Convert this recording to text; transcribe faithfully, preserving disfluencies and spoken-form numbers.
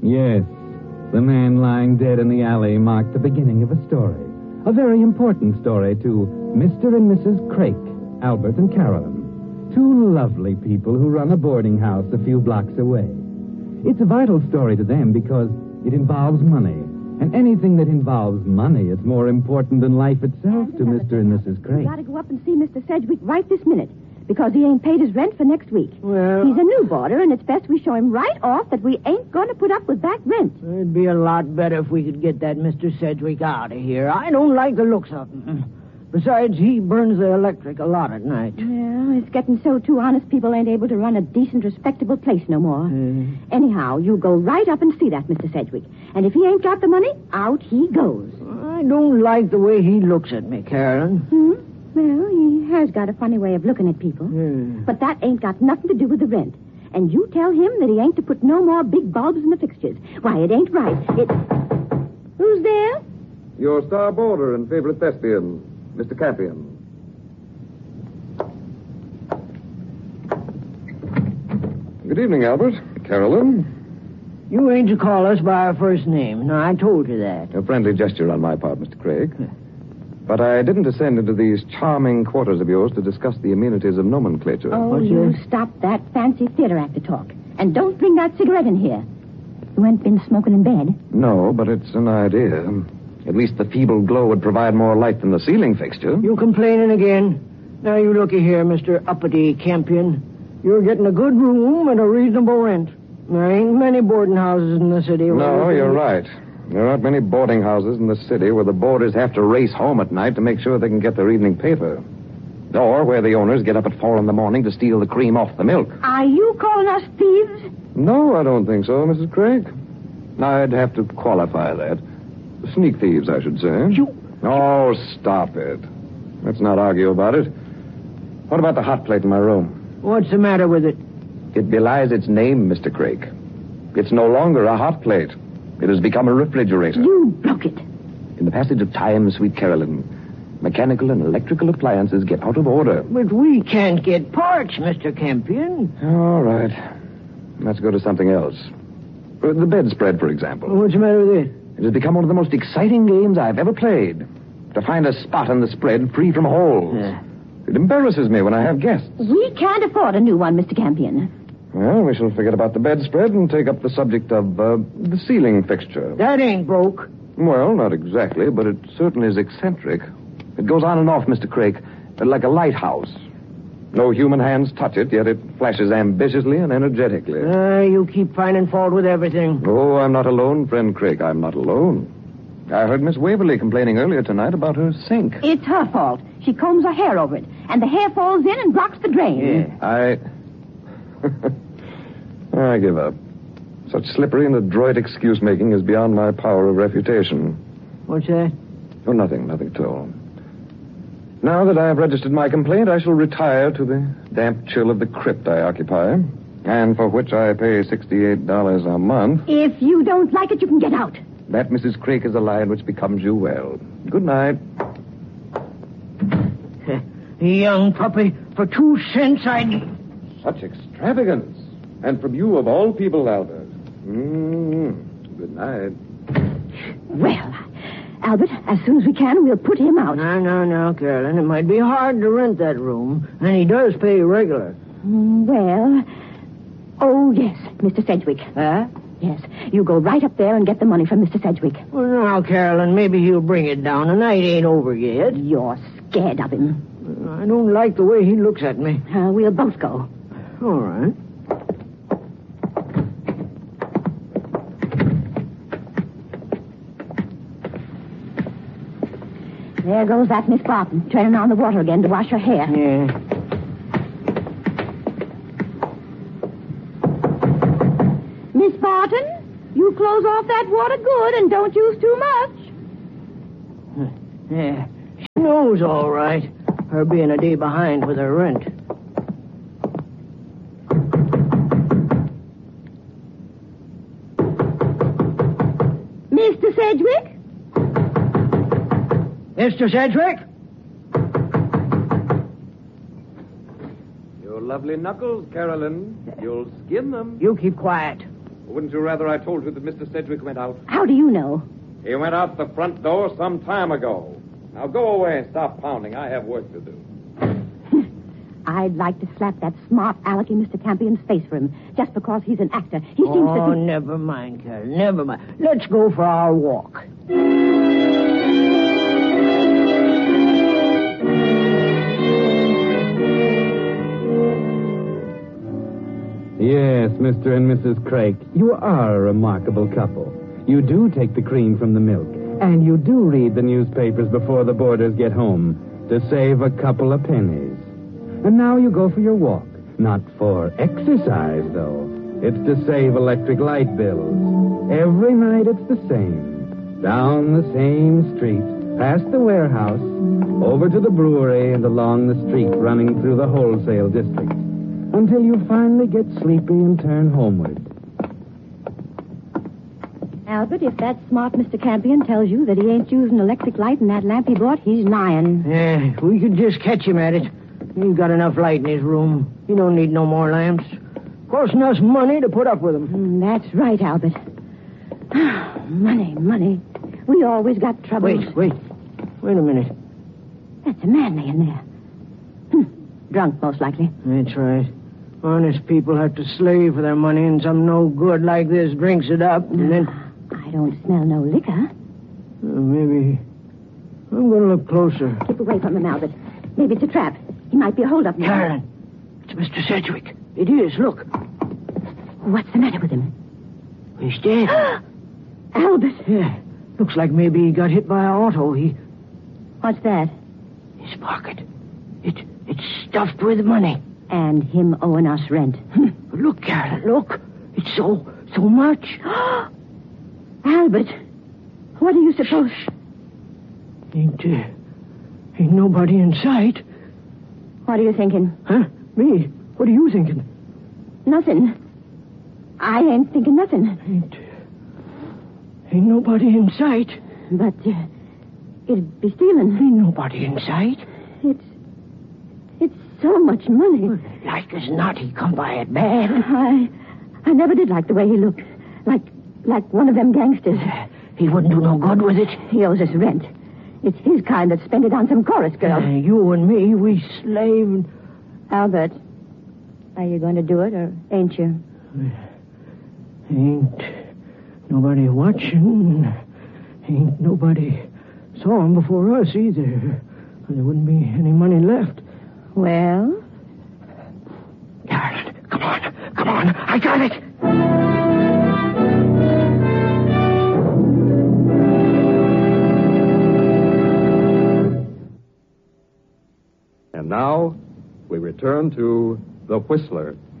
Yes, the man lying dead in the alley marked the beginning of a story. A very important story to Mister and Missus Craik, Albert and Carolyn. Two lovely people who run a boarding house a few blocks away. It's a vital story to them because it involves money. And anything that involves money is more important than life itself to Mister and Missus Craik. We've got to go up and see Mister Sedgwick right this minute. Because he ain't paid his rent for next week. Well... He's a new boarder, and it's best we show him right off that we ain't going to put up with back rent. It'd be a lot better if we could get that Mister Sedgwick out of here. I don't like the looks of him. Besides, he burns the electric a lot at night. Well, it's getting so too honest people ain't able to run a decent, respectable place no more. Mm. Anyhow, you go right up and see that Mister Sedgwick. And if he ain't got the money, out he goes. I don't like the way he looks at me, Carolyn. Hmm? Well, he has got a funny way of looking at people. Mm. But that ain't got nothing to do with the rent. And you tell him that he ain't to put no more big bulbs in the fixtures. Why, it ain't right. It... Who's there? Your star boarder and favorite thespian, Mister Campion. Good evening, Albert. Carolyn. You ain't to call us by our first name. No, I told you that. A friendly gesture on my part, Mister Craik. But I didn't descend into these charming quarters of yours to discuss the amenities of nomenclature. Oh, What's you that? stop that fancy theater actor talk. And don't bring that cigarette in here. You ain't been smoking in bed. No, but it's an idea. At least the feeble glow would provide more light than the ceiling fixture. You complaining again? Now, you looky here, Mister Uppity Campion. You're getting a good room at a reasonable rent. There ain't many boarding houses in the city. No, you're right. There aren't many boarding houses in the city where the boarders have to race home at night to make sure they can get their evening paper. Or where the owners get up at four in the morning to steal the cream off the milk. Are you calling us thieves? No, I don't think so, Missus Craik. I'd have to qualify that. Sneak thieves, I should say. You... Oh, stop it. Let's not argue about it. What about the hot plate in my room? What's the matter with it? It belies its name, Mister Craik. It's no longer a hot plate. It has become a refrigerator. You broke it. In the passage of time, sweet Carolyn, mechanical and electrical appliances get out of order. But we can't get parts, Mister Campion. All right. Let's go to something else. Uh, The bedspread, for example. What's the matter with it? It has become one of the most exciting games I've ever played. To find a spot on the spread free from holes. Yeah. It embarrasses me when I have guests. We can't afford a new one, Mister Campion. Well, we shall forget about the bedspread and take up the subject of uh, the ceiling fixture. That ain't broke. Well, not exactly, but it certainly is eccentric. It goes on and off, Mister Craik, like a lighthouse. No human hands touch it, yet it flashes ambitiously and energetically. Ah, you keep finding fault with everything. Oh, I'm not alone, friend Craik. I'm not alone. I heard Miss Waverly complaining earlier tonight about her sink. It's her fault. She combs her hair over it, and the hair falls in and blocks the drain. Yeah. I... I give up. Such slippery and adroit excuse-making is beyond my power of refutation. What's that? Oh, nothing, nothing at all. Now that I have registered my complaint, I shall retire to the damp chill of the crypt I occupy, and for which I pay sixty-eight dollars a month. If you don't like it, you can get out. That, Missus Craik, is a line which becomes you well. Good night. Young puppy, for two cents I'd... Such extravagance. And from you, of all people, Albert. Mm. Good night. Well, Albert, as soon as we can, we'll put him out. No, no, no, Carolyn. It might be hard to rent that room. And he does pay regular. Mm, Well, oh, yes, Mister Sedgwick. Huh? Yes, you go right up there and get the money from Mister Sedgwick. Well, now, Carolyn, maybe he'll bring it down. The night ain't over yet. You're scared of him. I don't like the way he looks at me. Uh, we'll both go. All right. There goes that Miss Barton, turning on the water again to wash her hair. Yeah. Miss Barton, you close off that water good and don't use too much. Yeah. She knows all right. Her being a day behind with her rent. Mister Sedgwick? Mister Sedgwick? Your lovely knuckles, Carolyn. You'll skin them. You keep quiet. Wouldn't you rather I told you that Mister Sedgwick went out? How do you know? He went out the front door some time ago. Now go away and stop pounding. I have work to do. I'd like to slap that smart aleck in Mister Campion's face for him, just because he's an actor. He seems oh, to... Oh, never mind, Carol, never mind. Let's go for our walk. Yes, Mister and Missus Craik, you are a remarkable couple. You do take the cream from the milk, and you do read the newspapers before the boarders get home to save a couple of pennies. And now you go for your walk. Not for exercise, though. It's to save electric light bills. Every night it's the same. Down the same street, past the warehouse, over to the brewery, and along the street running through the wholesale district, until you finally get sleepy and turn homeward. Albert, if that smart Mister Campion tells you that he ain't using electric light in that lamp he bought, he's lying. Yeah, if we could just catch him at it. He's got enough light in his room. He don't need no more lamps. Costing us money to put up with him. Mm, that's right, Albert. money, money. We always got troubles. Wait, wait. Wait a minute. That's a man laying there. Hm. Drunk, most likely. That's right. Honest people have to slave for their money, and some no good like this drinks it up, and then... I don't smell no liquor. Uh, maybe... I'm going to look closer. Keep away from him, Albert. Maybe it's a trap. He might be a hold-up man. Karen, it's Mister Sedgwick. It is, look. What's the matter with him? He's dead. Albert! Yeah, looks like maybe he got hit by an auto. He... What's that? His pocket. It, it's stuffed with money. And him owing us rent. Look, Karen, look. It's so, so much. Albert, what do you suppose? Ain't, uh, ain't nobody in sight. What are you thinking? Huh? Me? What are you thinking? Nothing. I ain't thinking nothing. Ain't, ain't nobody in sight. But uh, it'd be stealing. Ain't nobody in sight. It's, it's so much money. Well, like as not, he come by it bad. I, I never did like the way he looked. Like, like one of them gangsters. He wouldn't do no good with it. He owes us rent. It's his kind that spent it on some chorus girl. Uh, you and me, we slaved. Albert, are you going to do it, or ain't you? Ain't nobody watching. Ain't nobody saw him before us either. There wouldn't be any money left. Well? Karen, come on, come on. I got it. And now, we return to The Whistler.